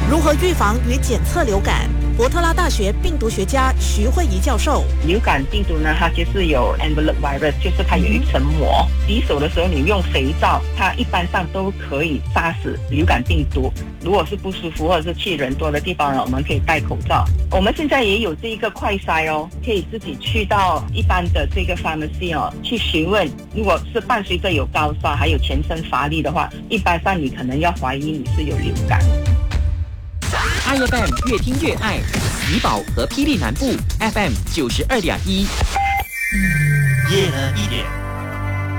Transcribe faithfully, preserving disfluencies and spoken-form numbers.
如何预防与检测流感？伯特拉大学病毒学家徐慧仪教授， 流感病毒呢，它就是有 envelope virus， 就是它有一层膜。洗手的时候你用肥皂，它一般上都可以杀死流感病毒。如果是不舒服或者是去人多的地方呢，我们可以戴口罩。我们现在也有这一个快筛哦，可以自己去到一般的这个 pharmacy 哦，去询问。如果是伴随着有高烧还有全身乏力的话，一般上你可能要怀疑你是有流感。 I F M 越听越爱，怡保和霹雳南部 F M 九十二点一， 夜了一点。